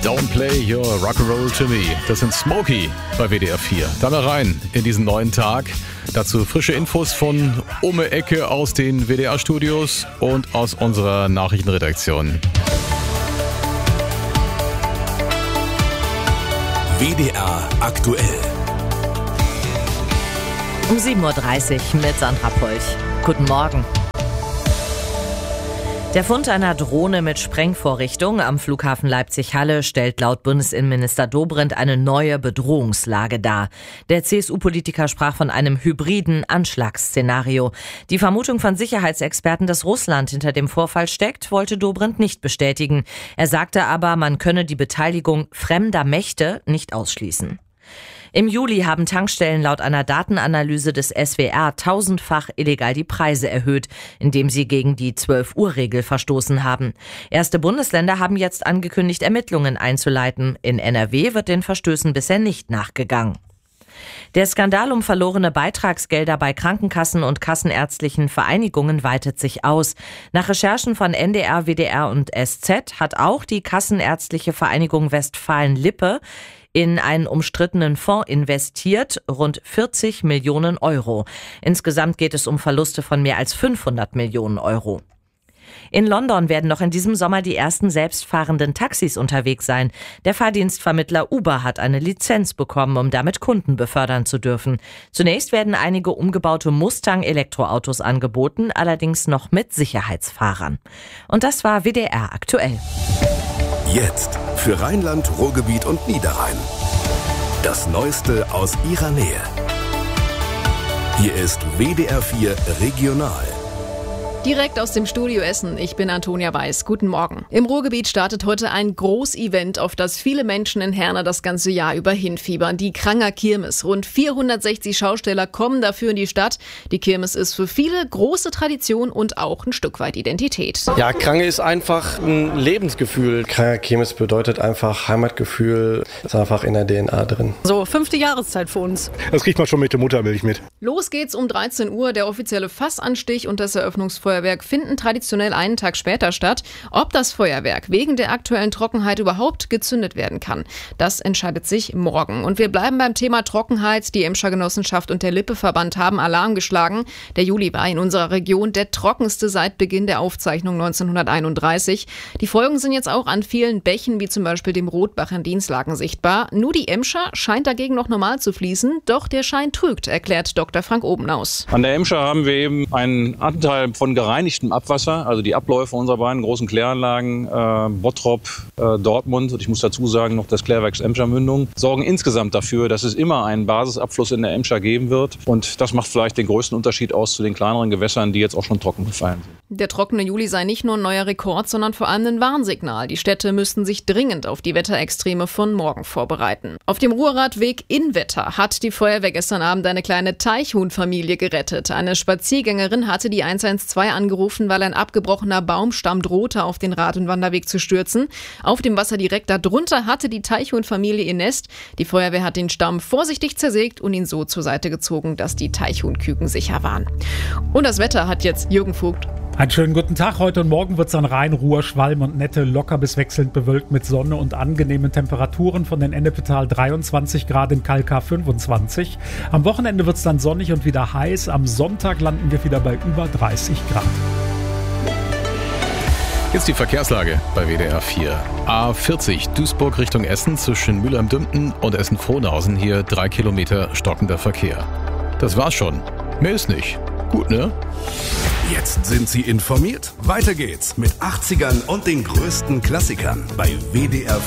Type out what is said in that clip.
Don't play your rock'n'roll to me. Das sind Smokey bei WDR 4. Dann mal rein in diesen neuen Tag. Dazu frische Infos von Ecke aus den WDR-Studios und aus unserer Nachrichtenredaktion. WDR aktuell. Um 7.30 Uhr mit Sandra Polch. Guten Morgen. Der Fund einer Drohne mit Sprengvorrichtung am Flughafen Leipzig-Halle stellt laut Bundesinnenminister Dobrindt eine neue Bedrohungslage dar. Der CSU-Politiker sprach von einem hybriden Anschlagsszenario. Die Vermutung von Sicherheitsexperten, dass Russland hinter dem Vorfall steckt, wollte Dobrindt nicht bestätigen. Er sagte aber, man könne die Beteiligung fremder Mächte nicht ausschließen. Im Juli haben Tankstellen laut einer Datenanalyse des SWR 1000-fach illegal die Preise erhöht, indem sie gegen die 12-Uhr-Regel verstoßen haben. Erste Bundesländer haben jetzt angekündigt, Ermittlungen einzuleiten. In NRW wird den Verstößen bisher nicht nachgegangen. Der Skandal um verlorene Beitragsgelder bei Krankenkassen und kassenärztlichen Vereinigungen weitet sich aus. Nach Recherchen von NDR, WDR und SZ hat auch die Kassenärztliche Vereinigung Westfalen-Lippe in einen umstrittenen Fonds investiert, rund 40 Millionen Euro. Insgesamt geht es um Verluste von mehr als 500 Millionen Euro. In London werden noch in diesem Sommer die ersten selbstfahrenden Taxis unterwegs sein. Der Fahrdienstvermittler Uber hat eine Lizenz bekommen, um damit Kunden befördern zu dürfen. Zunächst werden einige umgebaute Mustang-Elektroautos angeboten, allerdings noch mit Sicherheitsfahrern. Und das war WDR aktuell. Jetzt für Rheinland, Ruhrgebiet und Niederrhein. Das Neueste aus ihrer Nähe. Hier ist WDR 4 Regional. Direkt aus dem Studio Essen, ich bin Antonia Weiß. Guten Morgen. Im Ruhrgebiet startet heute ein Großevent, auf das viele Menschen in Herne das ganze Jahr über hinfiebern. Die Kranger Kirmes. Rund 460 Schausteller kommen dafür in die Stadt. Die Kirmes ist für viele große Tradition und auch ein Stück weit Identität. Ja, Krange ist einfach ein Lebensgefühl. Kranger Kirmes bedeutet einfach Heimatgefühl. Ist einfach in der DNA drin. So, 5. Jahreszeit für uns. Das kriegt man schon mit der Muttermilch mit. Los geht's um 13 Uhr. Der offizielle Fassanstich und das Eröffnungsfeuerwerk finden traditionell einen Tag später statt. Ob das Feuerwerk wegen der aktuellen Trockenheit überhaupt gezündet werden kann, das entscheidet sich morgen. Und wir bleiben beim Thema Trockenheit. Die Emscher Genossenschaft und der Lippe-Verband haben Alarm geschlagen. Der Juli war in unserer Region der trockenste seit Beginn der Aufzeichnung 1931. Die Folgen sind jetzt auch an vielen Bächen, wie zum Beispiel dem Rotbach in Dinslaken, sichtbar. Nur die Emscher scheint dagegen noch normal zu fließen. Doch der Schein trügt, erklärt Dr. Frank Obenaus. An der Emscher haben wir eben einen Anteil von gereinigtem Abwasser, also die Abläufe unserer beiden großen Kläranlagen, Bottrop, Dortmund und ich muss dazu sagen noch das Klärwerks Emscher Mündung, sorgen insgesamt dafür, dass es immer einen Basisabfluss in der Emscher geben wird. Und das macht vielleicht den größten Unterschied aus zu den kleineren Gewässern, die jetzt auch schon trocken gefallen sind. Der trockene Juli sei nicht nur ein neuer Rekord, sondern vor allem ein Warnsignal. Die Städte müssten sich dringend auf die Wetterextreme von morgen vorbereiten. Auf dem Ruhrradweg in Wetter hat die Feuerwehr gestern Abend eine kleine Teichhuhnfamilie gerettet. Eine Spaziergängerin hatte die 112 angerufen, weil ein abgebrochener Baumstamm drohte, auf den Rad- und Wanderweg zu stürzen. Auf dem Wasser direkt darunter hatte die Teichhuhnfamilie ihr Nest. Die Feuerwehr hat den Stamm vorsichtig zersägt und ihn so zur Seite gezogen, dass die Teichhuhnküken sicher waren. Und das Wetter hat jetzt Jürgen Vogt. Einen schönen guten Tag. Heute und morgen wird es an Rhein, Ruhr, Schwalm und Nette locker bis wechselnd bewölkt mit Sonne und angenehmen Temperaturen. Von den Ennepetal 23 Grad, in Kalkar 25. Am Wochenende wird es dann sonnig und wieder heiß. Am Sonntag landen wir wieder bei über 30 Grad. Jetzt die Verkehrslage bei WDR 4. A40 Duisburg Richtung Essen zwischen Mülheim-Dümpen und Essen-Frohnhausen. Hier 3 Kilometer stockender Verkehr. Das war's schon. Mehr ist nicht. Gut, ne? Jetzt sind Sie informiert. Weiter geht's mit 80ern und den größten Klassikern bei WDR